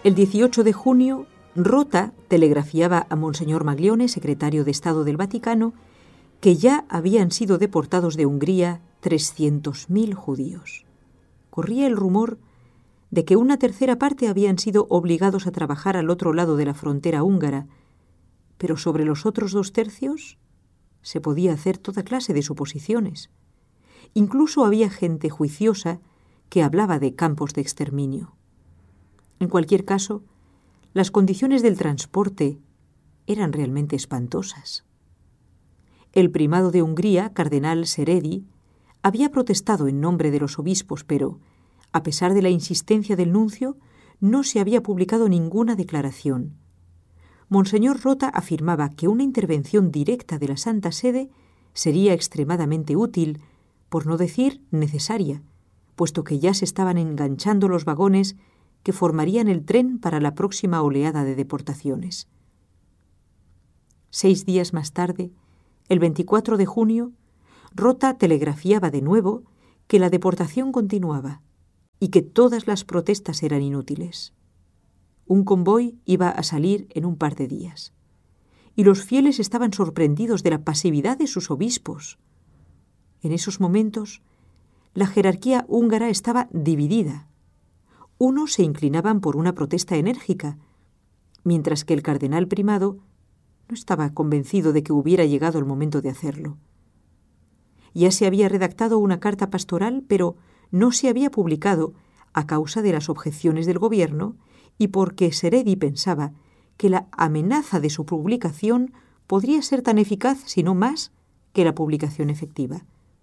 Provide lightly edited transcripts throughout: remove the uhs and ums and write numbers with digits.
El 18 de junio, Rota telegrafiaba a Monseñor Maglione, secretario de Estado del Vaticano, que ya habían sido deportados de Hungría 300.000 judíos. Corría el rumor de que una tercera parte habían sido obligados a trabajar al otro lado de la frontera húngara, pero sobre los otros 2/3 se podía hacer toda clase de suposiciones. Incluso había gente juiciosa que hablaba de campos de exterminio. En cualquier caso, las condiciones del transporte eran realmente espantosas. El primado de Hungría, cardenal Seredi, había protestado en nombre de los obispos, pero, a pesar de la insistencia del nuncio, no se había publicado ninguna declaración. Monseñor Rota afirmaba que una intervención directa de la Santa Sede sería extremadamente útil, por no decir necesaria, puesto que ya se estaban enganchando los vagones que formarían el tren para la próxima oleada de deportaciones. 6 días más tarde, el 24 de junio, Rota telegrafiaba de nuevo que la deportación continuaba y que todas las protestas eran inútiles. Un convoy iba a salir en un par de días, y los fieles estaban sorprendidos de la pasividad de sus obispos. En esos momentos, la jerarquía húngara estaba dividida. Unos se inclinaban por una protesta enérgica, mientras que el cardenal primado no estaba convencido de que hubiera llegado el momento de hacerlo. Ya se había redactado una carta pastoral, pero no se había publicado a causa de las objeciones del gobierno y porque Seredi pensaba que la amenaza de su publicación podría ser tan eficaz, si no más, que la publicación efectiva.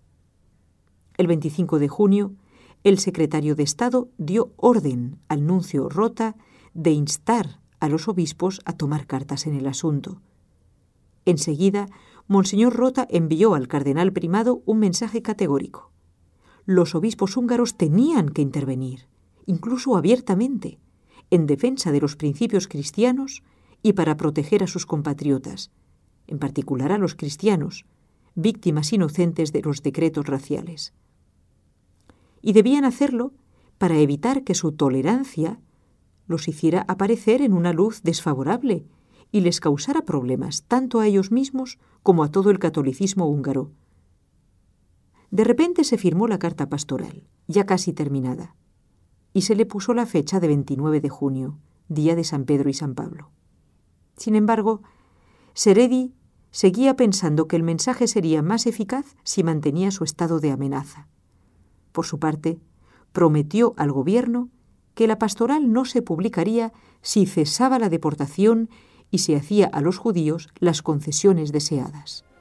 El 25 de junio, el secretario de Estado dio orden al nuncio Rota de instar a los obispos a tomar cartas en el asunto. Enseguida, Monseñor Rota envió al cardenal primado un mensaje categórico. Los obispos húngaros tenían que intervenir, incluso abiertamente, en defensa de los principios cristianos y para proteger a sus compatriotas, en particular a los cristianos, víctimas inocentes de los decretos raciales. Y debían hacerlo para evitar que su tolerancia los hiciera aparecer en una luz desfavorable y les causara problemas tanto a ellos mismos como a todo el catolicismo húngaro. De repente se firmó la carta pastoral, ya casi terminada, y se le puso la fecha de 29 de junio, día de San Pedro y San Pablo. Sin embargo, Seredi seguía pensando que el mensaje sería más eficaz si mantenía su estado de amenaza. Por su parte, prometió al gobierno que la pastoral no se publicaría si cesaba la deportación y se hacía a los judíos las concesiones deseadas.